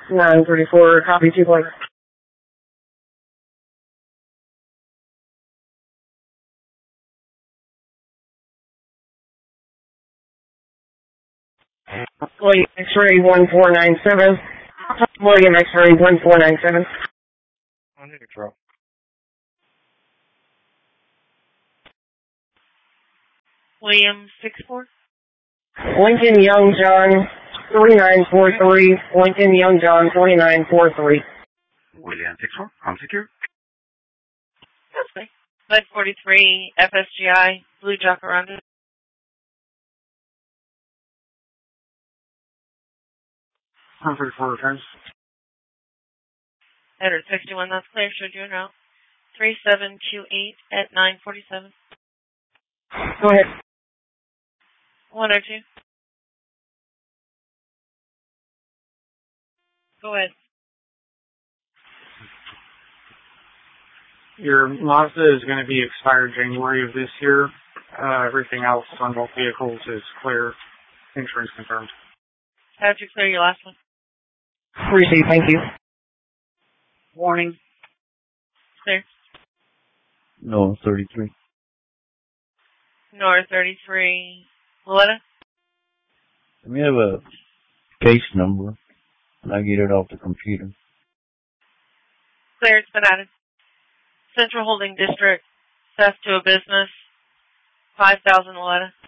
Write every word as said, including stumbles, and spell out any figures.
nine thirty-four, copy two point. William X-ray one four nine seven. William X-ray one four nine seven. On the control. William six four. Lincoln Young John three nine four three. Lincoln Young John three nine four three. William six four. I'm secure. Med forty-three, F S G I, Blue Jacaranda. one thirty-four returns. Header sixty-one, that's clear. Should you en route. three seven two eight at nine forty-seven. Go ahead. one oh two. Go ahead. Your Mazda is going to be expired January of this year. Uh, everything else on both vehicles is clear. Insurance confirmed. How did you clear your last one? Receive, thank you. Warning. Clear. No, thirty-three. North thirty-three. Loretta? Let me have a case number, and I get it off the computer. Clear, it's been added. Central Holding District, theft to a business, five thousand Loretta.